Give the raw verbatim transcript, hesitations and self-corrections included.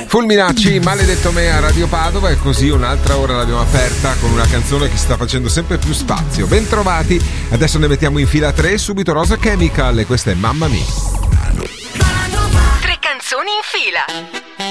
Fulminacci, Maledetto me a Radio Padova, e così un'altra ora l'abbiamo aperta con una canzone che sta facendo sempre più spazio. Bentrovati, adesso ne mettiamo in fila tre, subito Rosa Chemical, e questa è Mamma Mia. Tre canzoni in fila.